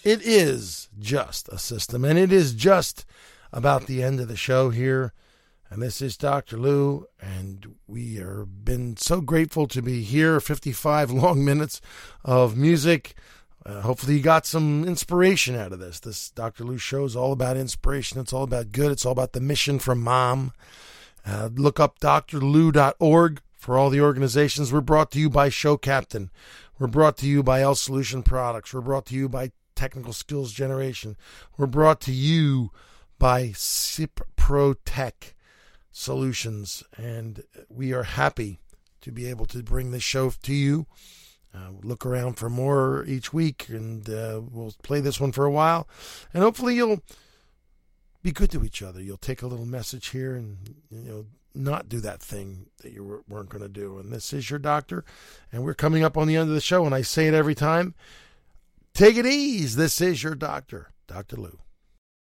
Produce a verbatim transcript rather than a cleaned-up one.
it is just a system, and it is just about the end of the show here. And this is Doctor Lou, and we are been so grateful to be here. fifty-five long minutes of music. Uh, hopefully you got some inspiration out of this. This Doctor Lou show is all about inspiration. It's all about good. It's all about the mission from Mom. Uh, look up D R lou dot org for all the organizations. We're brought to you by Show Captain. We're brought to you by L Solution Products. We're brought to you by Technical Skills Generation. We're brought to you by Cipro Tech Solutions. And we are happy to be able to bring this show to you. Uh, look around for more each week, and uh, we'll play this one for a while. And hopefully you'll be good to each other. You'll take a little message here and, you know, not do that thing that you weren't going to do. And this is your doctor, and we're coming up on the end of the show, and I say it every time. Take it easy. This is your doctor, Doctor Lou.